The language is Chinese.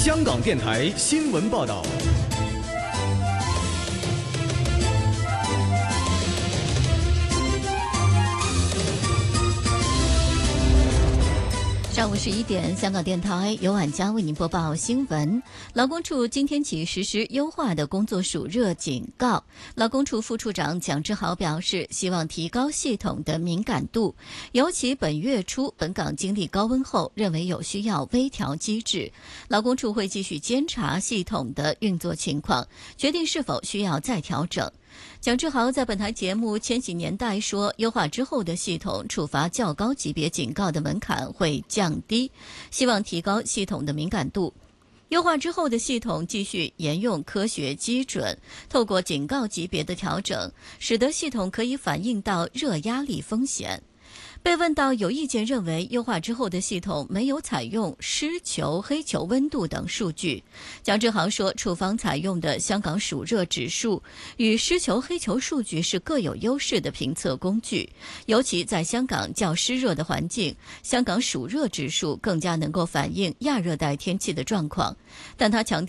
香港电台新闻报道。 上午11点，香港电台由婉佳为您播报新闻。劳工处今天起实施优化的工作暑热警告。劳工处副处长蒋志豪表示，希望提高系统的敏感度，尤其本月初本港经历高温后，认为有需要微调机制。劳工处会继续监察系统的运作情况，决定是否需要再调整。蒋志豪在本台节目《千禧年代》说，优化之后的系统处罚较高级别警告的门槛会降低，希望提高系统的敏感度。优化之后的系统继续沿用科学基准，透过警告级别的调整，使得系统可以反映到热压力风险。被问到有意见认为优化之后的系统没有采用湿球、黑球温度等数据，蒋志豪说，处方采用的香港暑热指数与湿球、黑球数据是各有优势的评测工具，尤其在香港较湿热的环境，香港暑热指数更加能够反映亚热带天气的状况。但他强调